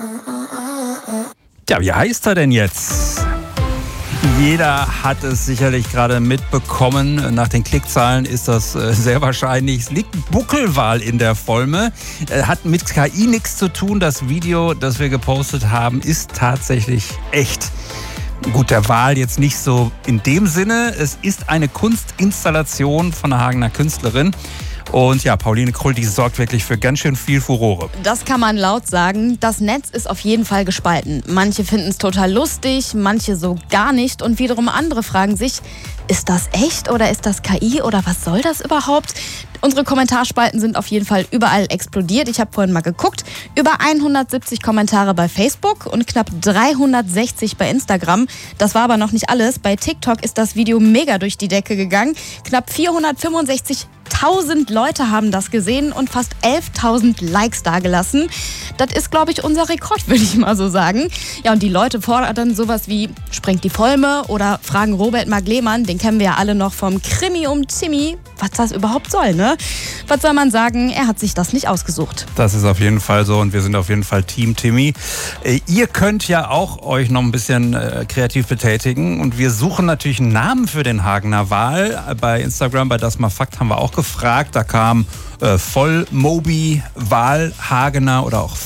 Ja, wie heißt er denn jetzt? Jeder hat es sicherlich gerade mitbekommen. Nach den Klickzahlen ist das sehr wahrscheinlich. Es liegt Buckelwal in der Volme. Hat mit KI nichts zu tun. Das Video, das wir gepostet haben, ist tatsächlich echt. Gut, der Wal jetzt nicht so in dem Sinne. Es ist eine Kunstinstallation von einer Hagener Künstlerin. Und ja, Pauline Krull, die sorgt wirklich für ganz schön viel Furore. Das kann man laut sagen. Das Netz ist auf jeden Fall gespalten. Manche finden es total lustig, manche so gar nicht. Und wiederum andere fragen sich, ist das echt oder ist das KI oder was soll das überhaupt? Unsere Kommentarspalten sind auf jeden Fall überall explodiert. Ich habe vorhin mal geguckt. Über 170 Kommentare bei Facebook und knapp 360 bei Instagram. Das war aber noch nicht alles. Bei TikTok ist das Video mega durch die Decke gegangen. Knapp 465.000 Leute haben das gesehen und fast 11.000 Likes dagelassen. Das ist, glaube ich, unser Rekord, würde ich mal so sagen. Ja, und die Leute fordern sowas wie sprengt die Volme oder fragen Robert Mark-Lehmann, den kennen wir ja alle noch vom Krimi um Timmy, was das überhaupt soll, ne? Was soll man sagen? Er hat sich das nicht ausgesucht. Das ist auf jeden Fall so und wir sind auf jeden Fall Team Timmy. Ihr könnt ja auch euch noch ein bisschen kreativ betätigen und wir suchen natürlich einen Namen für den Hagener Wal. Bei Instagram, bei Das mal Fakt, haben wir auch gefragt. Da kam Vollmobi, Wal, Hagener oder auch